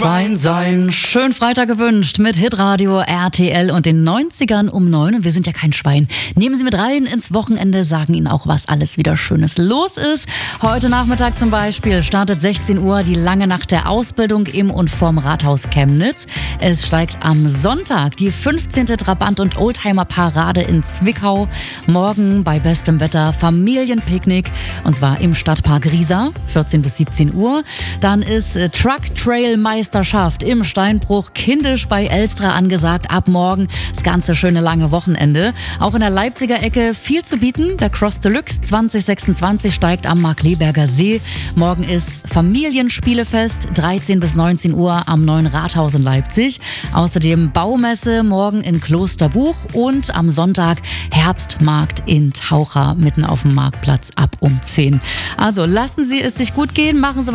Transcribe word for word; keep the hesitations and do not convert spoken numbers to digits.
Schwein sein. Schön Freitag gewünscht mit Hitradio R T L und den neunzigern um neun. Und wir sind ja kein Schwein. Nehmen Sie mit rein ins Wochenende, sagen Ihnen auch, was alles wieder Schönes los ist. Heute Nachmittag zum Beispiel startet sechzehn Uhr die lange Nacht der Ausbildung im und vorm Rathaus Chemnitz. Es steigt am Sonntag die fünfzehnte Trabant- und Oldtimer-Parade in Zwickau. Morgen bei bestem Wetter Familienpicknick und zwar im Stadtpark Riesa, vierzehn bis siebzehn Uhr. Dann ist äh, Truck-Trail-Meisterschaft im Steinbruch kindisch bei Elstra angesagt. Ab morgen das ganze schöne lange Wochenende. Auch in der Leipziger Ecke viel zu bieten. Der Cross Deluxe zwanzig sechsundzwanzig steigt am Markleberger See. Morgen ist Familienspielefest, dreizehn bis neunzehn Uhr am Neuen Rathaus in Leipzig. Außerdem Baumesse morgen in Klosterbuch und am Sonntag Herbstmarkt in Taucher mitten auf dem Marktplatz ab um zehn. Also lassen Sie es sich gut gehen, machen Sie